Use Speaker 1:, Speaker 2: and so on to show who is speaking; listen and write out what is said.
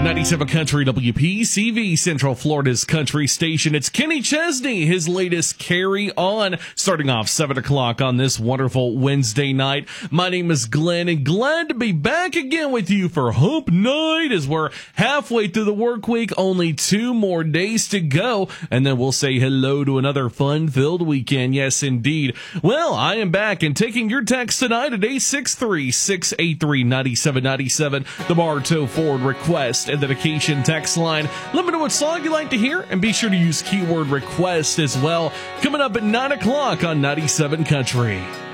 Speaker 1: 97 Country WPCV, Central Florida's country station. It's Kenny Chesney, his latest Carry On, starting off 7 o'clock on this wonderful Wednesday night. My name is Glenn, and glad to be back again with you for Hump Night as we're halfway through the work week, only 2 more days to go, and then we'll say hello to another fun-filled weekend. Yes, indeed. Well, I am back and taking your text tonight at 863-683-9797, the Bartow Ford Request and Dedication text line. Let me know what song you like to hear, and be sure to use keyword request as well. Coming up at 9 o'clock on 97 Country.